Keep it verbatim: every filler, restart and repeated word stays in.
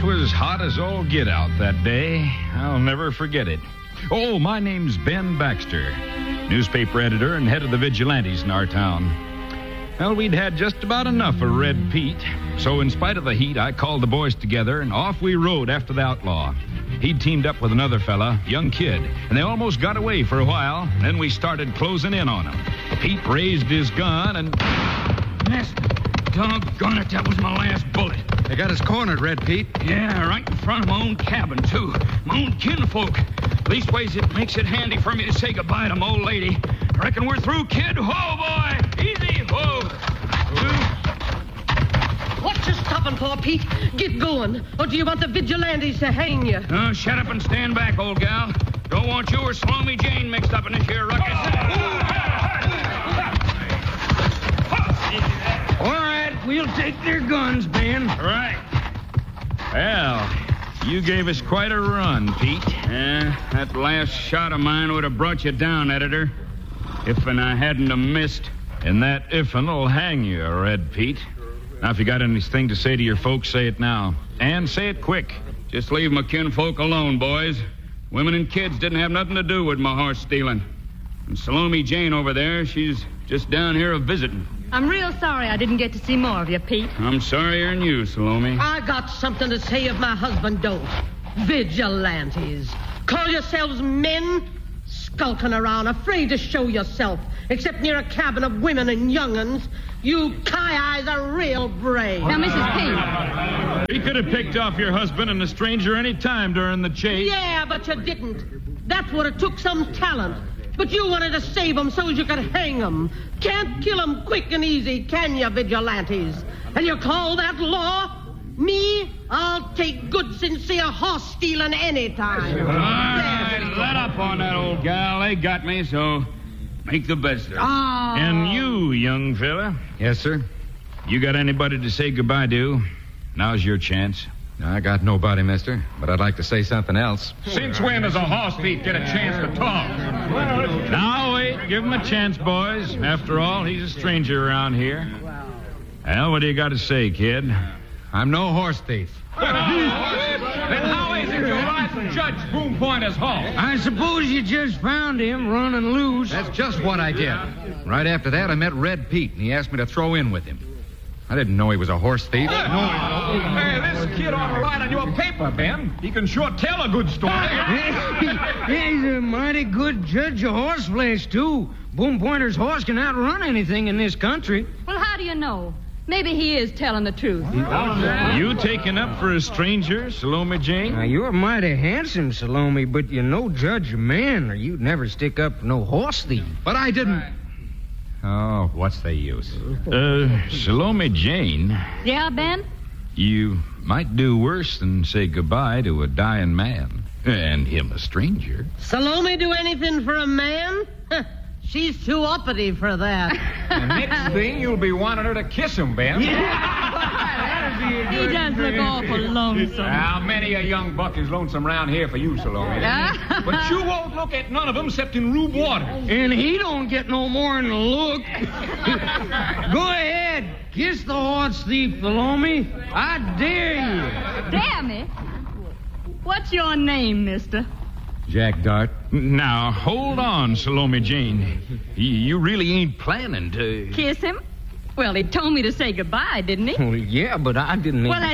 It was hot as all get out that day. I'll never forget it. Oh, my name's Ben Baxter, newspaper editor and head of the vigilantes in our town. Well, we'd had just about enough of Red Pete, so in spite of the heat, I called the boys together, and off we rode after the outlaw. He'd teamed up with another fella, young kid, and they almost got away for a while. Then we started closing in on him. Pete raised his gun and... Missed. Doggone it, that was my last bullet. They got us cornered, Red Pete. Yeah, right in front of my own cabin, too. My own kinfolk. Leastways, it makes it handy for me to say goodbye to my old lady. I reckon we're through, kid. Whoa, boy! Easy, whoa! What you stopping for, Pete? Get going. Or do you want the vigilantes to hang you? Uh, shut up and stand back, old gal. Don't want you or Salome Jane mixed up in this here ruckus. All right, we'll take their guns, Ben. Right. Well, you gave us quite a run, Pete. Yeah, that last shot of mine would have brought you down, editor. If and I hadn't have missed. And that if'n'll hang you, Red Pete. Now, if you got anything to say to your folks, say it now. And say it quick. Just leave my kinfolk alone, boys. Women and kids didn't have nothing to do with my horse stealing. And Salome Jane over there, she's just down here a-visiting. I'm real sorry I didn't get to see more of you, Pete. I'm sorrier than you, Salome. I got something to say if my husband don't. Vigilantes. Call yourselves men? Skulking around, afraid to show yourself, except near a cabin of women and young'uns. You Ki-Eyes are real brave. Now, Missus Pete. He could have picked off your husband and a stranger any time during the chase. Yeah, but you didn't. That would have took some talent. But you wanted to save them so you could hang them. Can't kill them quick and easy, can you, vigilantes? And you call that law? Me? I'll take good sincere horse stealing any time. All right, let up on that old gal. They got me, so make the best of it. Oh. And you, young fella, Yes, sir. you got anybody to say goodbye to? Now's your chance. I got nobody, mister, but I'd like to say something else. Since when does a horse thief get a chance to talk? Now, wait. Give him a chance, boys. After all, he's a stranger around here. Well, what do you got to say, kid? I'm no horse thief. Then how is it you ride from Judge Boom Pointer's horse? I suppose you just found him running loose. That's just what I did. Right after that, I met Red Pete, and he asked me to throw in with him. I didn't know he was a horse thief. Hey, this kid ought to write on your paper, Ben. He can sure tell a good story. He's a mighty good judge of horseflesh, too. Boom Pointer's horse can outrun anything in this country. Well, how do you know? Maybe he is telling the truth. You taking up for a stranger, Salome Jane? Now, you're mighty handsome, Salome, but you no judge a man, or you'd never stick up no horse thief. But I didn't... Oh, what's the use? Uh, Salome Jane, Yeah, Ben? you might do worse than say goodbye to a dying man. And him a stranger. Salome do anything for a man? Huh, she's too uppity for that. The next thing, you'll be wanting her to kiss him, Ben. He does look awful lonesome. How many a young buck is lonesome around here for you, Salome? Ah. But you won't look at none of them except in Rube Waters. And he don't get no more than a look. Go ahead. Kiss the horse thief, Salome. I dare you. Dare me? What's your name, mister? Jack Dart. Now, hold on, Salome Jane. You, you really ain't planning to... Kiss him? Well, he told me to say goodbye, didn't he? Well, yeah, but I didn't... Well,